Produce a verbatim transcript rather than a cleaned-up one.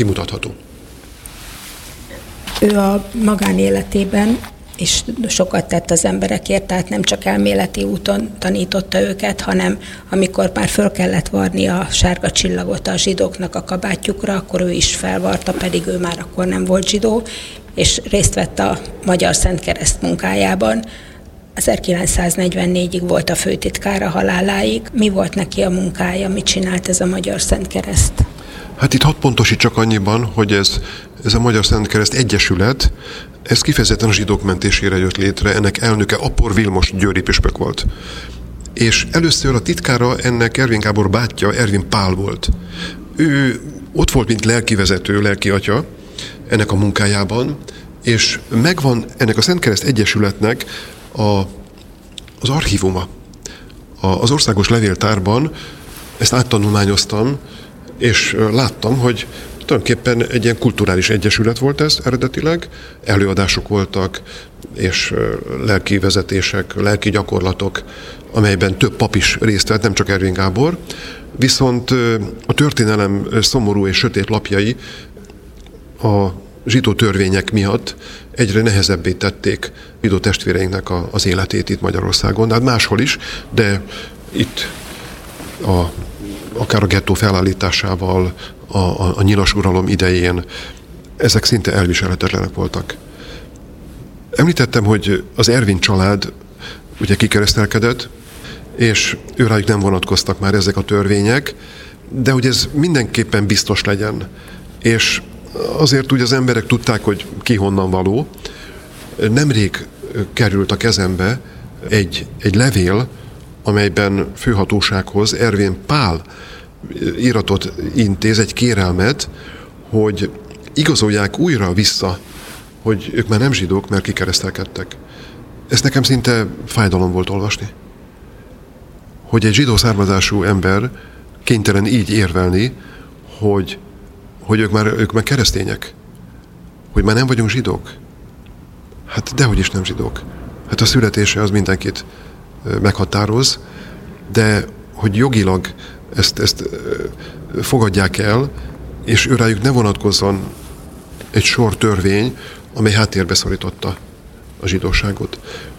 kimutatható. Ő a magánéletében és sokat tett az emberekért, tehát nem csak elméleti úton tanította őket, hanem amikor már föl kellett varni a sárga csillagot a zsidóknak a kabátjukra, akkor ő is felvarta, pedig ő már akkor nem volt zsidó, és részt vett a Magyar Szentkereszt munkájában. ezerkilencszáznegyvennégyig volt a főtitkára haláláig. Mi volt neki a munkája, mit csinált ez a Magyar Szentkereszt? Hát itt hat pontosítsak annyiban, hogy ez, ez a Magyar Szentkereszt Egyesület, ez kifejezetten a zsidók mentésére jött létre, ennek elnöke Apor Vilmos győri püspök volt. És először a titkára ennek Ervin Gábor bátyja, Ervin Pál volt. Ő ott volt, mint lelkivezető, lelki atya ennek a munkájában, és megvan ennek a Szentkereszt Egyesületnek a, az archívuma. A, az országos levéltárban ezt áttanulmányoztam, és láttam, hogy tulajdonképpen egy ilyen kulturális egyesület volt ez eredetileg, előadások voltak, és lelki vezetések, lelki gyakorlatok, amelyben több pap is részt vett, nem csak Ervin Gábor, viszont a történelem szomorú és sötét lapjai a zsidó törvények miatt egyre nehezebbé tették zsidó testvéreinknek a, az életét itt Magyarországon, de hát máshol is, de itt a, akár a gettó felállításával, a, a, a nyilas uralom idején ezek szinte elviselhetetlenek voltak. Említettem, hogy az Ervin család ugye kikeresztelkedett, és őrájuk nem vonatkoztak már ezek a törvények, de hogy ez mindenképpen biztos legyen. És azért úgy az emberek tudták, hogy ki honnan való. Nemrég került a kezembe egy, egy levél, amelyben főhatósághoz Ervin Pál íratot intéz, egy kérelmet, hogy igazolják újra vissza, hogy ők már nem zsidók, mert kikeresztelkedtek. Ezt nekem szinte fájdalom volt olvasni. Hogy egy zsidó származású ember kénytelen így érvelni, hogy, hogy ők, már, ők már keresztények. Hogy már nem vagyunk zsidók. Hát dehogy is nem zsidók. Hát a születése az mindenkit meghatároz, de hogy jogilag ezt, ezt fogadják el, és őrájuk ne vonatkozzon egy sor törvény, amely háttérbe szorította a zsidóságot.